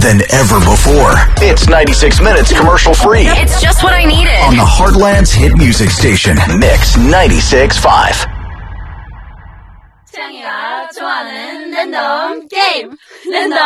than ever before. It's 96 minutes commercial free It's just what I needed. on the Heartland's hit music station, Mix 96.5. 창이가 좋아하는 랜덤 게임 랜덤